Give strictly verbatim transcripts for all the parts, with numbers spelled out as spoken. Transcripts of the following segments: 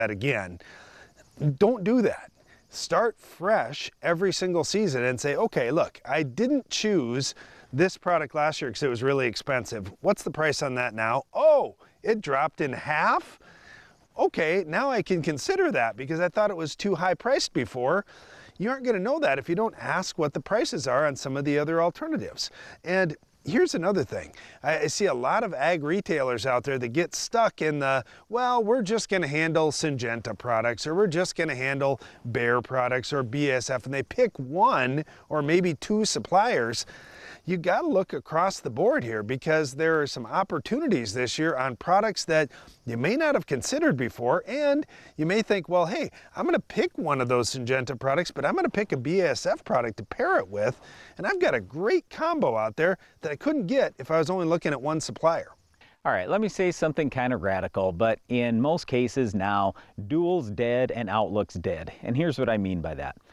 that again. Don't do that. Start fresh every single season and say, okay, look, I didn't choose this product last year because it was really expensive. What's the price on that now? Oh, it dropped in half? Okay, now I can consider that because I thought it was too high priced before. You aren't going to know that if you don't ask what the prices are on some of the other alternatives. And here's another thing. I see a lot of ag retailers out there that get stuck in the, well, we're just going to handle Syngenta products, or we're just going to handle Bayer products or B A S F, and they pick one or maybe two suppliers. You got to look across the board here because there are some opportunities this year on products that you may not have considered before, and you may think, well, hey, I'm going to pick one of those Syngenta products, but I'm going to pick a B A S F product to pair it with, and I've got a great combo out there that I couldn't get if I was only looking at one supplier. All right, let me say something kind of radical, but in most cases now, Dual's dead and Outlook's dead, and here's what I mean by that.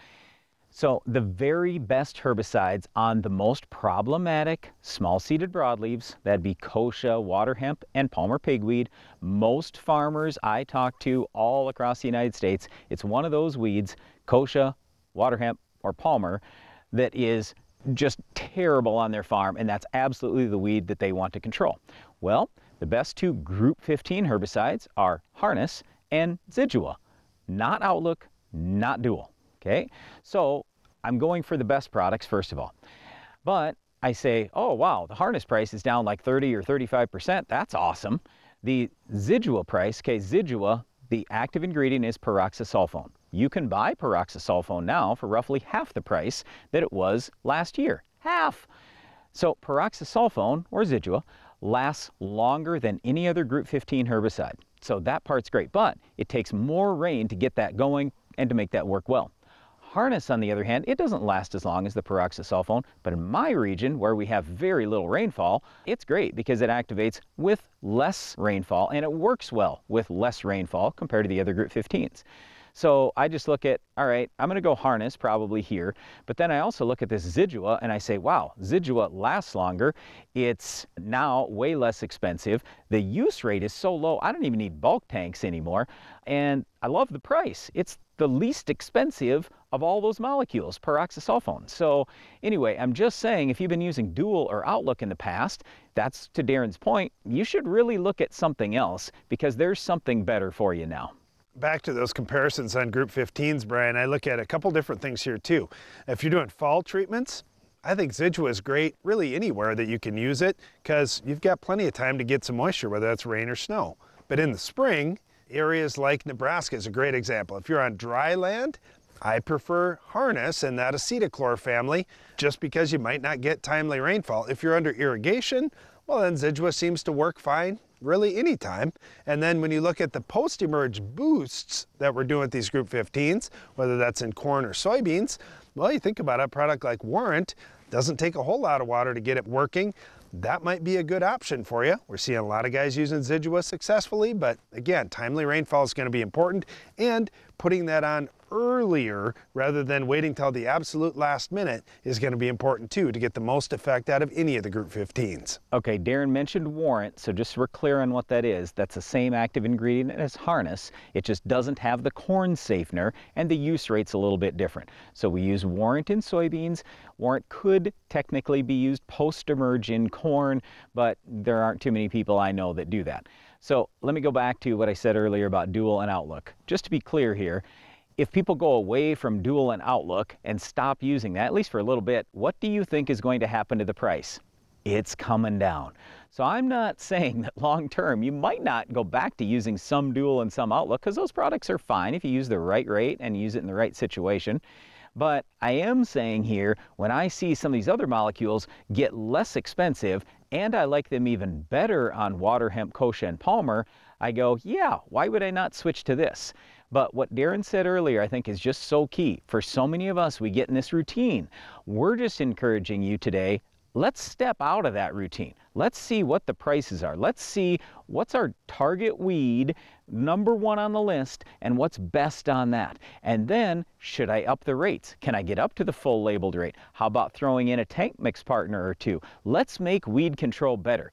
So the very best herbicides on the most problematic small-seeded broadleaves, that'd be kochia, water hemp, and Palmer pigweed. Most farmers I talk to all across the United States, it's one of those weeds, kochia, water hemp, or Palmer, that is just terrible on their farm, and that's absolutely the weed that they want to control. Well, the best two Group fifteen herbicides are Harness and Zidua, not Outlook, not Dual. Okay, so I'm going for the best products first of all. But I say, oh wow, the Harness price is down like thirty or thirty-five percent. That's awesome. The Zidua price, okay, Zidua, the active ingredient is pyroxasulfone. You can buy pyroxasulfone now for roughly half the price that it was last year. Half! So pyroxasulfone, or Zidua, lasts longer than any other Group fifteen herbicide. So that part's great, but it takes more rain to get that going and to make that work well. Harness, on the other hand, it doesn't last as long as the pyroxasulfone, but in my region, where we have very little rainfall, it's great because it activates with less rainfall, and it works well with less rainfall compared to the other Group fifteens. So I just look at, all right, I'm going to go Harness probably here, but then I also look at this Zidua and I say, wow, Zidua lasts longer. It's now way less expensive. The use rate is so low, I don't even need bulk tanks anymore. And I love the price. It's the least expensive of all those molecules, pyroxasulfone. So anyway, I'm just saying, if you've been using Dual or Outlook in the past, that's to Darren's point, you should really look at something else because there's something better for you now. Back to those comparisons on Group fifteens, Brian, I look at a couple different things here too. If you're doing fall treatments, I think Zidua is great really anywhere that you can use it because you've got plenty of time to get some moisture, whether that's rain or snow. But in the spring, areas like Nebraska is a great example. If you're on dry land, I prefer Harness and that acetochlor family just because you might not get timely rainfall. If you're under irrigation, well then Zidua seems to work fine really anytime. And then when you look at the post-emerge boosts that we're doing with these Group fifteens, whether that's in corn or soybeans, well, you think about a product like Warrant, doesn't take a whole lot of water to get it working. That might be a good option for you. We're seeing a lot of guys using Zidua successfully, but again, timely rainfall is going to be important, and putting that on earlier rather than waiting till the absolute last minute is going to be important too to get the most effect out of any of the Group fifteens. Okay, Darren mentioned Warrant, so just so we're clear on what that is, that's the same active ingredient as Harness. It just doesn't have the corn safener, and the use rate's a little bit different. So we use Warrant in soybeans. Warrant could technically be used post-emerge in corn, but there aren't too many people I know that do that. So let me go back to what I said earlier about Dual and Outlook. Just to be clear here, if people go away from Dual and Outlook and stop using that, at least for a little bit, what do you think is going to happen to the price? It's coming down. So I'm not saying that long term you might not go back to using some Dual and some Outlook, because those products are fine if you use the right rate and use it in the right situation. But I am saying here, when I see some of these other molecules get less expensive, and I like them even better on water hemp, kochia, and Palmer, I go, yeah, why would I not switch to this? But what Darren said earlier, I think, is just so key. For so many of us, we get in this routine. We're just encouraging you today, let's step out of that routine. Let's see what the prices are. Let's see what's our target weed, number one on the list, and what's best on that. And then, should I up the rates? Can I get up to the full labeled rate? How about throwing in a tank mix partner or two? Let's make weed control better.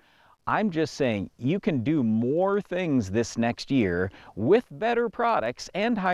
I'm just saying you can do more things this next year with better products and higher